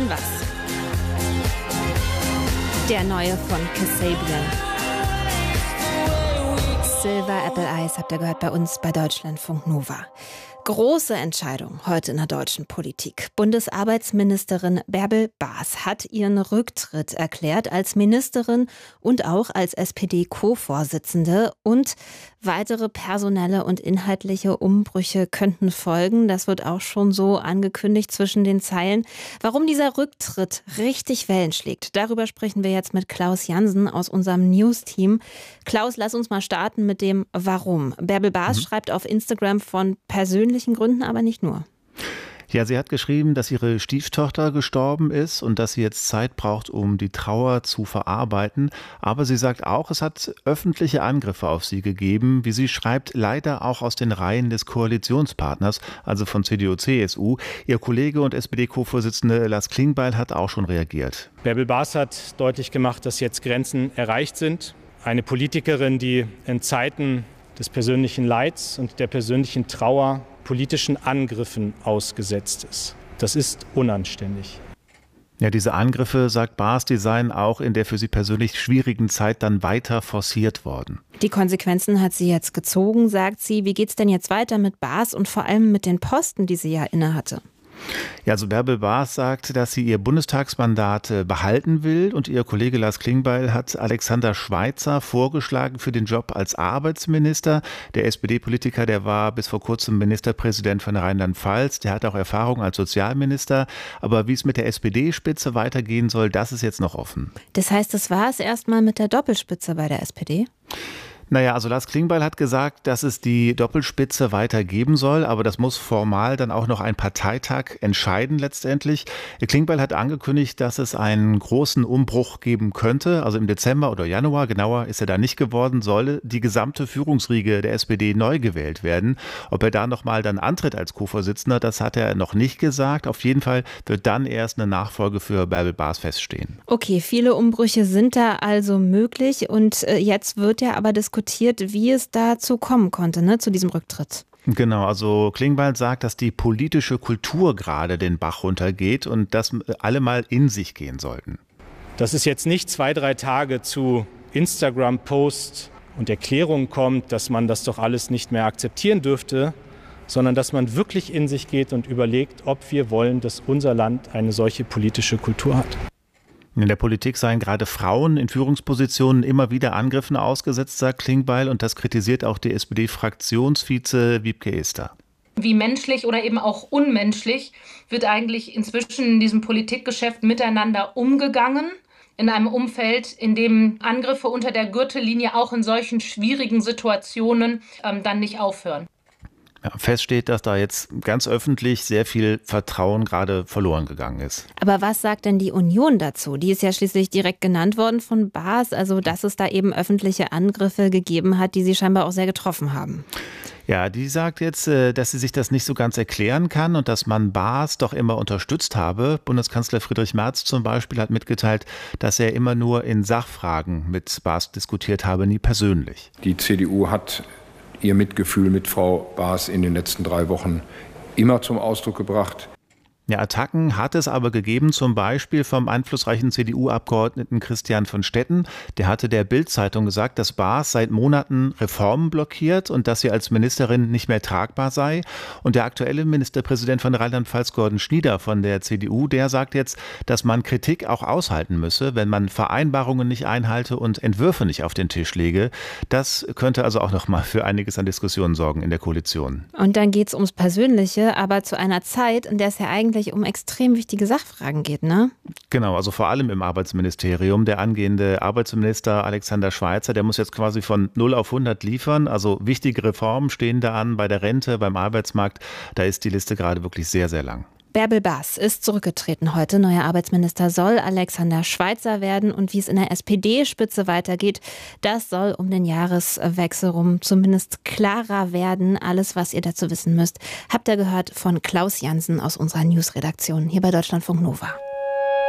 Dann was? Der neue von Kasabian. Silver Apple Eyes habt ihr gehört bei uns bei Deutschlandfunk Nova. Große Entscheidung heute in der deutschen Politik. Bundesarbeitsministerin Bärbel Baas hat ihren Rücktritt erklärt als Ministerin und auch als SPD-Co-Vorsitzende. Und weitere personelle und inhaltliche Umbrüche könnten folgen. Das wird auch schon so angekündigt zwischen den Zeilen. Warum dieser Rücktritt richtig Wellen schlägt, darüber sprechen wir jetzt mit Klaus Jansen aus unserem News-Team. Klaus, lass uns mal starten mit dem Warum. Bärbel Baas schreibt auf Instagram von persönlichen Gründen, aber nicht nur. Ja, sie hat geschrieben, dass ihre Stieftochter gestorben ist und dass sie jetzt Zeit braucht, um die Trauer zu verarbeiten. Aber sie sagt auch, es hat öffentliche Angriffe auf sie gegeben, wie sie schreibt, leider auch aus den Reihen des Koalitionspartners, also von CDU, CSU. Ihr Kollege und SPD-Co-Vorsitzende Lars Klingbeil hat auch schon reagiert. Bärbel Baas hat deutlich gemacht, dass jetzt Grenzen erreicht sind. Eine Politikerin, die in Zeiten des persönlichen Leids und der persönlichen Trauer politischen Angriffen ausgesetzt ist. Das ist unanständig. Ja, diese Angriffe, sagt Baas, die seien auch in der für sie persönlich schwierigen Zeit dann weiter forciert worden. Die Konsequenzen hat sie jetzt gezogen, sagt sie. Wie geht's denn jetzt weiter mit Baas und vor allem mit den Posten, die sie ja innehatte? Ja, also Bärbel Baas sagt, dass sie ihr Bundestagsmandat behalten will und ihr Kollege Lars Klingbeil hat Alexander Schweitzer vorgeschlagen für den Job als Arbeitsminister. Der SPD-Politiker, der war bis vor kurzem Ministerpräsident von Rheinland-Pfalz, der hat auch Erfahrung als Sozialminister, aber wie es mit der SPD-Spitze weitergehen soll, das ist jetzt noch offen. Das heißt, das war es erstmal mit der Doppelspitze bei der SPD? Naja, also Lars Klingbeil hat gesagt, dass es die Doppelspitze weiter geben soll, aber das muss formal dann auch noch ein Parteitag entscheiden letztendlich. Klingbeil hat angekündigt, dass es einen großen Umbruch geben könnte, also im Dezember oder Januar, genauer ist er da nicht geworden, solle die gesamte Führungsriege der SPD neu gewählt werden. Ob er da nochmal dann antritt als Co-Vorsitzender, das hat er noch nicht gesagt. Auf jeden Fall wird dann erst eine Nachfolge für Bärbel Baas feststehen. Okay, viele Umbrüche sind da also möglich und jetzt wird ja aber diskutiert, wie es dazu kommen konnte, ne, zu diesem Rücktritt. Genau, also Klingbeil sagt, dass die politische Kultur gerade den Bach runtergeht und dass alle mal in sich gehen sollten. Dass es jetzt nicht 2-3 Tage zu Instagram-Posts und Erklärungen kommt, dass man das doch alles nicht mehr akzeptieren dürfte, sondern dass man wirklich in sich geht und überlegt, ob wir wollen, dass unser Land eine solche politische Kultur hat. In der Politik seien gerade Frauen in Führungspositionen immer wieder Angriffen ausgesetzt, sagt Klingbeil, und das kritisiert auch die SPD-Fraktionsvize Wiebke Ester. Wie menschlich oder eben auch unmenschlich wird eigentlich inzwischen in diesem Politikgeschäft miteinander umgegangen, in einem Umfeld, in dem Angriffe unter der Gürtellinie auch in solchen schwierigen Situationen dann nicht aufhören. Ja, fest steht, dass da jetzt ganz öffentlich sehr viel Vertrauen gerade verloren gegangen ist. Aber was sagt denn die Union dazu? Die ist ja schließlich direkt genannt worden von Baas, also dass es da eben öffentliche Angriffe gegeben hat, die sie scheinbar auch sehr getroffen haben. Ja, die sagt jetzt, dass sie sich das nicht so ganz erklären kann und dass man Baas doch immer unterstützt habe. Bundeskanzler Friedrich Merz zum Beispiel hat mitgeteilt, dass er immer nur in Sachfragen mit Baas diskutiert habe, nie persönlich. Die CDU hat ihr Mitgefühl mit Frau Baas in den letzten 3 Wochen immer zum Ausdruck gebracht. Ja, Attacken hat es aber gegeben, zum Beispiel vom einflussreichen CDU-Abgeordneten Christian von Stetten. Der hatte der Bild-Zeitung gesagt, dass Baas seit Monaten Reformen blockiert und dass sie als Ministerin nicht mehr tragbar sei. Und der aktuelle Ministerpräsident von Rheinland-Pfalz, Gordon Schnieder von der CDU, der sagt jetzt, dass man Kritik auch aushalten müsse, wenn man Vereinbarungen nicht einhalte und Entwürfe nicht auf den Tisch lege. Das könnte also auch noch mal für einiges an Diskussionen sorgen in der Koalition. Und dann geht es ums Persönliche, aber zu einer Zeit, in der es ja eigentlich um extrem wichtige Sachfragen geht, ne? Genau, also vor allem im Arbeitsministerium. Der angehende Arbeitsminister Alexander Schweitzer, der muss jetzt quasi von 0 auf 100 liefern. Also wichtige Reformen stehen da an bei der Rente, beim Arbeitsmarkt. Da ist die Liste gerade wirklich sehr, sehr lang. Bärbel Baas ist zurückgetreten heute. Neuer Arbeitsminister soll Alexander Schweitzer werden. Und wie es in der SPD-Spitze weitergeht, das soll um den Jahreswechsel rum zumindest klarer werden. Alles, was ihr dazu wissen müsst, habt ihr gehört von Klaus Jansen aus unserer Newsredaktion hier bei Deutschlandfunk Nova.